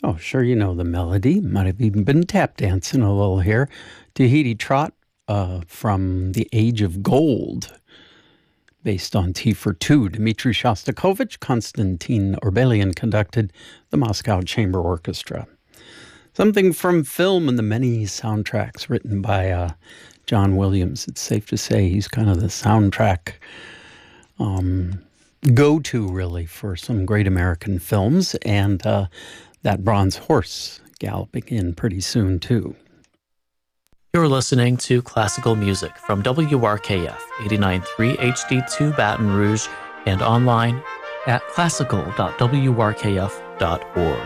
Oh, sure, you know the melody. Might have even been tap dancing a little here. Tahiti Trot from The Age of Gold, based on Tea for Two. Dmitri Shostakovich, Konstantin Orbelian conducted the Moscow Chamber Orchestra. Something from film and the many soundtracks written by John Williams. It's safe to say he's kind of the soundtrack go-to, really, for some great American films. And that bronze horse galloping in pretty soon, too. You're listening to classical music from WRKF 89.3 HD2 Baton Rouge and online at classical.wrkf.org.